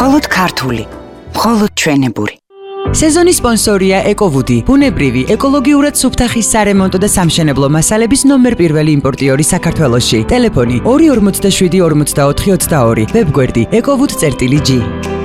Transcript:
მხოლოდ ქართული, მხოლოდ ჩვენებური. სეზონის სპონსორია ეკოვუდი, ბუნებრივი, ეკოლოგიურად სუფთა ხის სარემონტო და სამშენებლო მასალების ნომერ პირველი იმპორტიორი საქართველოში. ტელეფონი 247 44 22, ვებგვერდი ekovud.g.